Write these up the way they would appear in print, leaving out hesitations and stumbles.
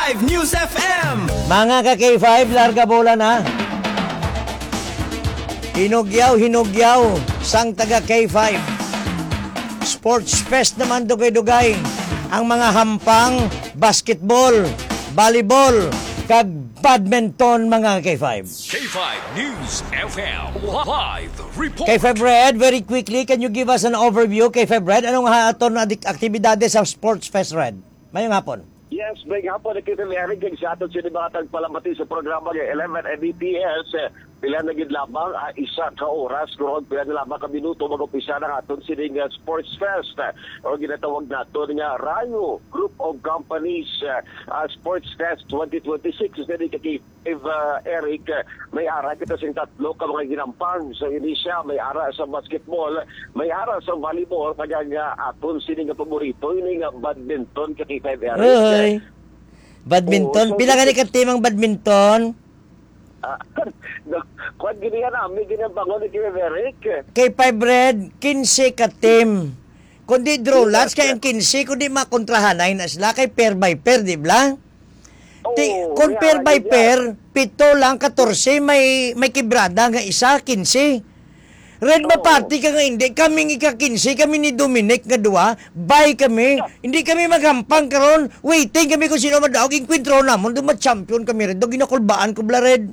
K5 News FM. Mga ka-K5, larga bola na. Hinugyaw, sang taga K5. Sports Fest naman dugay-dugay. Ang mga hampang, basketball, volleyball, kag badminton mga K5. K5 News FM live report. K5 Red, very quickly, can you give us an overview? K5 Red, anong haton na aktibidades sa Sports Fest Red? Mayong hapon. Yes, may hapon na kita meron kang sa aton sinibatang palamati sa programa ng 11 Mbps. Pila na gid lamang isa ka oras kung pila na lamang ka minuto mag-umpisa na aton sining Sports Fest o ginatawag nato nga Rayo Group of Companies Sports Fest 2026. Dili kay Eric, may ara kita sing tatlo ka mga ginampang sa Indonesia, may ara sa basketball, may ara sa volleyball, kaya aton sining paborito ini nga badminton kay Eric. Oy. Badminton, pila ka ni ka timang badminton? Kung ganyan namin, ginabangon ni Eric. K5 Red, 15 ka team. Kundi draw lots, kaya ang 15, kundi makontrahanay na sila, kay pair by pair, di ba? Kung pair by pair, 7 lang, 14, may kibrada nga isa, 15. Red ba party ka nga hindi? Kaming ika-15, kami ni Dominic nga duwa, bye kami. Hindi kami maghampang karon. Waiting kami kung sino madaog. Inkwentro namon, doon ma-champion kami red. Doon ginakulbaan ko bla red.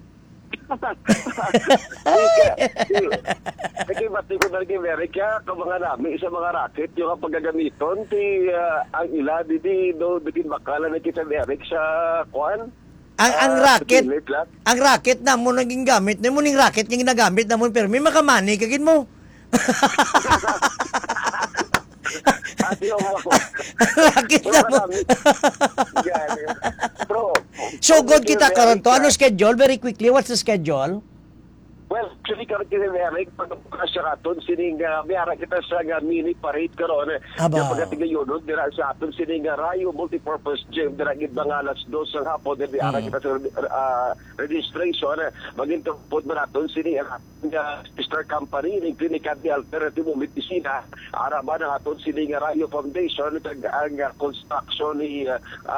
Kasi mati ko na rin Amerika, kung mga namin, isa mga racket, yung paggagamiton, ang ila, di bakala na kita Eric sa kuan. Ang racket na mo naging gamit, na mo ning racket yung ginagamit na mo, pero may makamani kagin mo. Racket na mo. So good kita karon to. Ano schedule? Very quickly, what's the schedule? Well, actually, karon kita Eric, pagkakasyaton, sining mayara kita sa mini parade karon. Yung pagkatigayunod, dira sa aton sining Rayo Multipurpose Gym, dira gid mga alas 2 ng hapon, dira kita sa registration. Magintupod man aton sining sister company ng Clinical de Alternative Medicina, ara ba ng aton sining Rayo Foundation, ang construction ni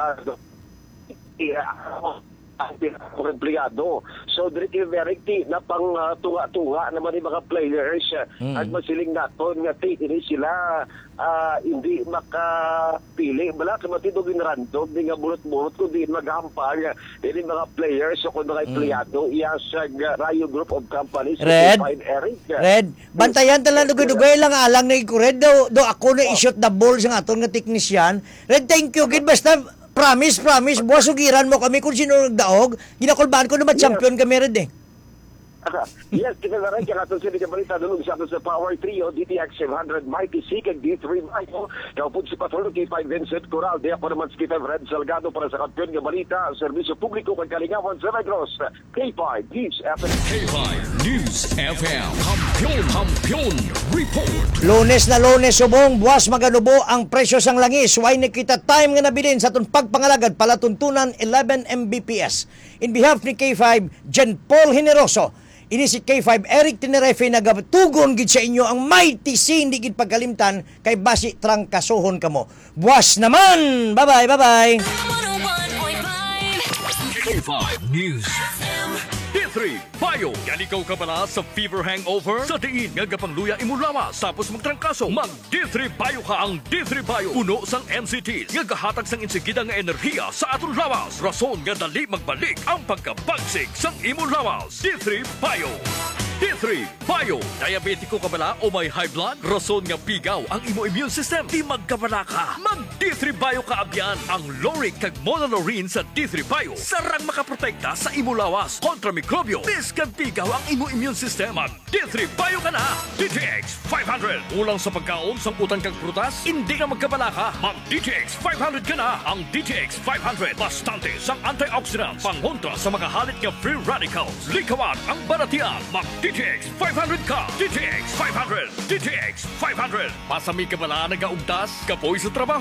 ang empleyado. So, Dirty Verity, na pang tunga-tunga naman yung mga players at masiling naton nga ini sila hindi makapili. Bala, kamatidog yung random, di nga bulot-bulot, kung di maghampang ini mga players o kung mga empleyado, iya sa Rayo Group of Companies. Red, Red, bantayan tala dugay-dugay lang alang na ikured. Do ako na i-shoot the ball sa aton nga technician. Red, thank you, kid. Basta, Promise, buwas sugiran mo kami kung sino nagdaog. Ginakulbaan ko naman champion kami rin eh. Yes, kita na rin kaya natin sila balita doon sa atin sa Power Trio, DTX 700 Mighty C, kag D3 Michael. Kaya po si Patrol K5 Vincent Coral, di ako naman si K5 Red Salgado para sa kampiyon ng balita, serbisyo publiko kag kalingawan sa Negros. K5 News FM. K5 News FM Kampiyon Report. Lunes na Lunes subong, buwas maganubo ang presyo sang langis. Why nakita time nga nabilin sa atong pagpangalagad palatuntunan 11 Mbps. In behalf ni K5, Jen Paul Generoso, ini si K5 Eric Tenerefe nagatugon gid sa inyo ang mighty C, hindi gid pagkalimtan kay basi trangkasuhon kamo. Buwas naman. Bye-bye. 101.5 K5 News D3 Bio. Yan ikaw ka pala sa fever hangover? Sa diin nga gapangluya imo lawas tapos magtrangkaso. Mag D3 Bio ka. Ang D3 Bio puno sang NCT nga gahatag sang insigida nga enerhiya sa aton lawas. Rason nga dali magbalik ang pagkabagsig sang imo lawas. D3 Bio. D3 Bio. Diabetiko ka bala o may high blood? Rason nga pigaw ang imo immune system. Di magkabala ka. Mag D3 Bio ka abyan. Ang Loric kag Monolorine sa D3 Bio. Sarang makaprotekta sa imo lawas kontra mikrobyo. Biskan pigaw ang imo immune system. Mag D3 Bio ka na. DTX 500. Ulang sa pagkaon sang utang kag prutas? Hindi ka magkabala ka. Mag DTX 500 ka na. Ang DTX 500 bastante sang antioxidants. Pangontra sa mga halit nga free radicals. Likawan ang baratian. Mag DTX 500 ka. DTX 500. DTX 500. Pasami ka bala nagaugtas? Kapoy sa trabaho. Kag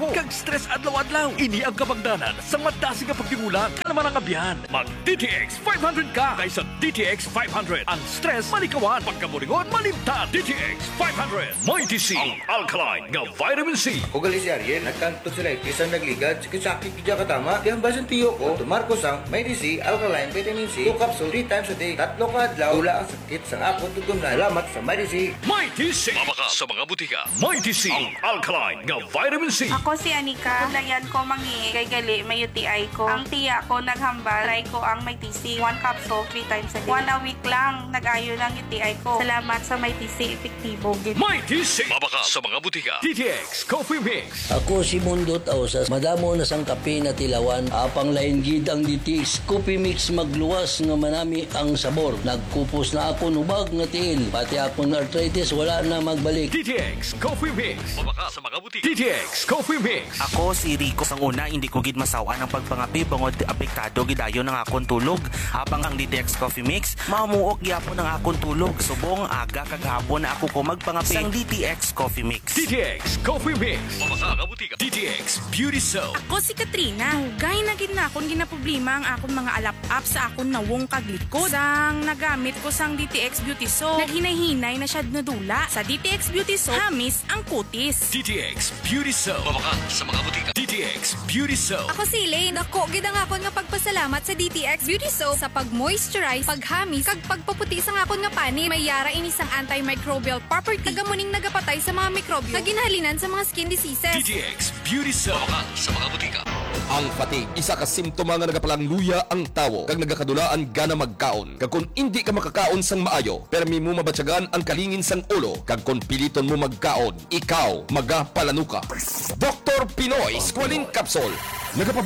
stress adlaw-adlaw. Ini ang kabangdanan sa madasi nga pagtingulan. Kalaman ang abyan. Mag DTX 500 ka kaysa DTX 500. Ang stress malikawan, pagkaburingon malimtan. DTX 500. May DC ang alkaline nga vitamin C. Kung gali si Ariel, nagkanto sila isang nagligad, sakit kaya katama, kaya basan tiyo ko, tumarko sang may DC, alkaline, vitamin C, 2 capsule 3 times a day, 3 ka adlaw, tula ang sakit sang akot tutunan. Salamat sa may DC. May DC. Mabaka sa mga butika. May DC ang alkaline nga vitamin C. Ako si Anika. Layan ko mangi kay gali may UTI ko. Ang tiya ko naghambal, try ko ang may TC. 1 capsule 3 times a day. 1 a week lang nag-ayo ng UTI ko. Salamat sa may TC epektibo. May DC. Mabaka sa mga butika. DTX Coffee Mix. Ako si Mundot Ausas, madamo na sang kape na tilawan, apang lain gid ang DTX Coffee Mix magluwas nga manami ang sabor. Nagkupos na ako nubag nga tiil, pati akong arthritis wala na magbalik. DTX Coffee Mix. Mabaka sa mga butika. DTX Coffee Mix. Ako si Rico. Sang una, hindi ko gid masawa ng pagpangapi bangod apektado gidayo ng akong tulog. Habang ang DTX Coffee Mix, mamuok gyapon ng akong tulog. Subong aga kagahapon na ako ko magpangapi sang DTX Coffee Mix. DTX Coffee Mix. Mabaka sa butika. DTX Beauty Soap. Ako si Katrina. Hugay na gid na akong ginaproblema ang akong mga alap-up sa akong nawong kaglikod. Sang nagamit ko sang DTX Beauty Soap, naghinay-hinay na siya nadula. Sa DTX Beauty Soap, hamis ang kutis. DTX Beauty Soap. Mabaka sa mga butika. DTX Beauty Soap. Ako si Elaine. Dako gid ang akon nga pagpasalamat sa DTX Beauty Soap sa pag-moisturize, paghamis, kag pagpaputi sa akon nga pani. May yara ini sang antimicrobial property. Tagamuning nagapatay sa mga mikrobyo. Kaginhalinan sa mga skin diseases. DTX Beauty Soap. Mabaka sa mga butika. Ang fatigue, isa ka simptoma nga nagapalang-luya ang tawo kag nagakadulaan gana magkaon. Kag kung hindi ka makakaon sang maayo, permi mo mabatyagan ang kalingin sang ulo. Kag kung piliton mo magkaon, ikaw magapalanuka. Dr. Pinoy Squalene Capsule.